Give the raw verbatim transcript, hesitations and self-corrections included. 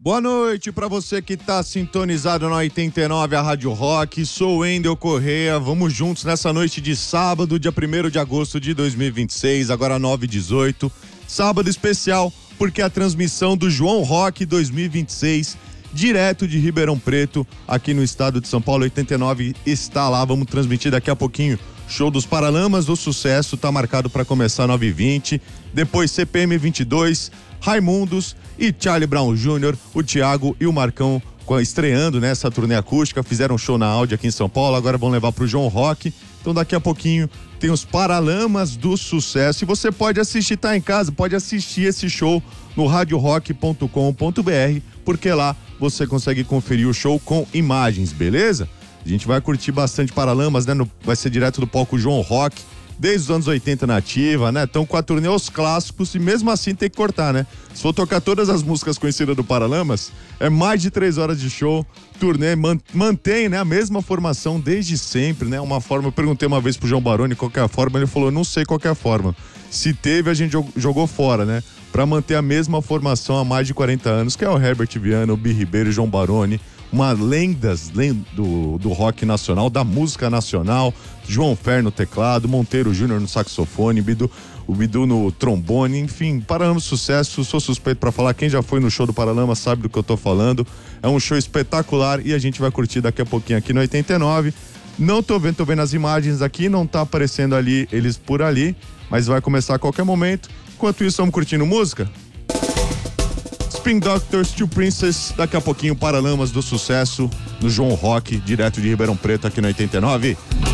Boa noite para você que tá sintonizado na oitenta e nove, a Rádio Rock. Sou o Wendel Correia. Vamos juntos nessa noite de sábado, dia primeiro de agosto de dois mil e vinte e seis, agora nove e dezoito. Sábado especial, porque a transmissão do João Rock dois mil e vinte e seis, direto de Ribeirão Preto, aqui no estado de São Paulo. oitenta e nove está lá, vamos transmitir daqui a pouquinho. Show dos Paralamas do Sucesso, tá marcado para começar nove e vinte. Depois C P M vinte e dois, Raimundos e Charlie Brown Júnior, o Thiago e o Marcão estreando nessa turnê acústica, fizeram um show na Audi aqui em São Paulo, agora vão levar pro João Rock. Então daqui a pouquinho tem os Paralamas do Sucesso e você pode assistir, tá em casa, pode assistir esse show no radio rock ponto com ponto b r, porque lá você consegue conferir o show com imagens, beleza? A gente vai curtir bastante Paralamas, né? No, vai ser direto do palco João Rock, desde os anos oitenta na ativa, né? Então com a turnê os clássicos e mesmo assim tem que cortar, né? Se for tocar todas as músicas conhecidas do Paralamas, é mais de três horas de show. Turnê man, mantém, né? A mesma formação desde sempre, né? Uma forma, eu perguntei uma vez pro João Baroni qual que é a forma, ele falou, não sei qual que é a forma. Se teve, a gente jogou fora, né? Pra manter a mesma formação há mais de quarenta anos, que é o Herbert Viana, o Bi Ribeiro e o João Baroni. Uma lendas lend, do, do rock nacional, da música nacional. João Fer no teclado, Monteiro Júnior no saxofone, Bidu, o Bidu no trombone, enfim, Paralamas Sucesso. Sou suspeito pra falar, quem já foi no show do Paralamas sabe do que eu tô falando. É um show espetacular e a gente vai curtir daqui a pouquinho aqui no oitenta e nove. Não tô vendo, tô vendo as imagens aqui, não tá aparecendo ali, eles por ali, mas vai começar a qualquer momento. Enquanto isso, estamos curtindo música. Spin Doctors, Two Princess, daqui a pouquinho Paralamas do Sucesso no João Rock, direto de Ribeirão Preto aqui no oitenta e nove.